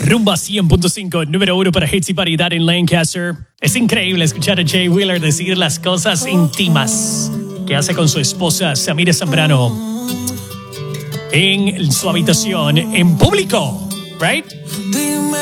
Rumba 100.5, número 1 para hits y paridad en Lancaster. Es increíble escuchar a Jay Wheeler decir las cosas íntimas que hace con su esposa Samira Zambrano en su habitación, en público, right?